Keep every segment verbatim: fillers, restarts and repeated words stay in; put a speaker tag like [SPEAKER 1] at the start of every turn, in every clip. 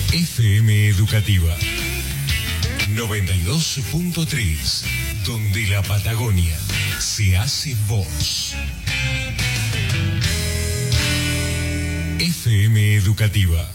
[SPEAKER 1] F M Educativa noventa y dos punto tres, donde la Patagonia se hace voz. F M Educativa.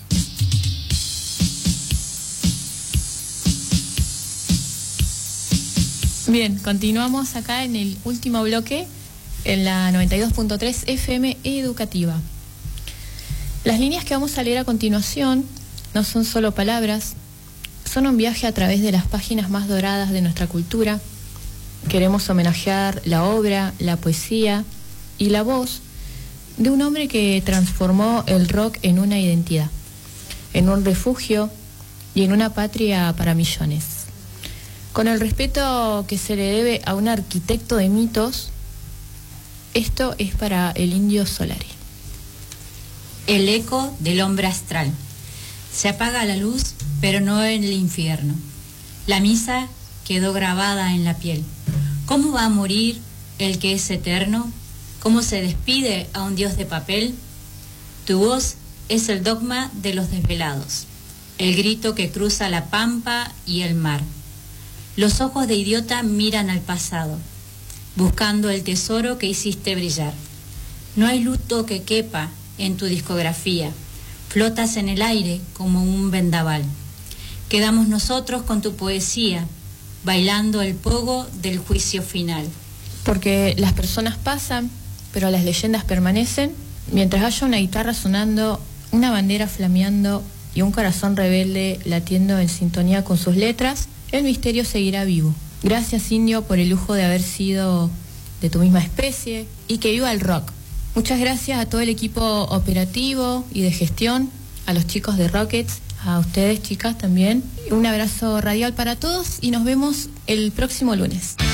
[SPEAKER 2] Bien, continuamos acá en el último bloque, en la noventa y dos punto tres F M Educativa. Las líneas que vamos a leer a continuación no son solo palabras, son un viaje a través de las páginas más doradas de nuestra cultura. Queremos homenajear la obra, la poesía y la voz de un hombre que transformó el rock en una identidad, en un refugio y en una patria para millones. Con el respeto que se le debe a un arquitecto de mitos, esto es para el Indio Solari.
[SPEAKER 3] El eco del hombre astral. Se apaga la luz, pero no en el infierno. La misa quedó grabada en la piel. ¿Cómo va a morir el que es eterno? ¿Cómo se despide a un dios de papel? Tu voz es el dogma de los desvelados, el grito que cruza la pampa y el mar. Los ojos de idiota miran al pasado, buscando el tesoro que hiciste brillar. No hay luto que quepa en tu discografía, flotas en el aire como un vendaval. Quedamos nosotros con tu poesía, bailando el pogo del juicio final.
[SPEAKER 2] Porque las personas pasan, pero las leyendas permanecen. Mientras haya una guitarra sonando, una bandera flameando y un corazón rebelde latiendo en sintonía con sus letras, el misterio seguirá vivo. Gracias, Indio, por el lujo de haber sido de tu misma especie, y que viva el rock. Muchas gracias a todo el equipo operativo y de gestión, a los chicos de Rockets, a ustedes, chicas, también. Un abrazo radial para todos y nos vemos el próximo lunes.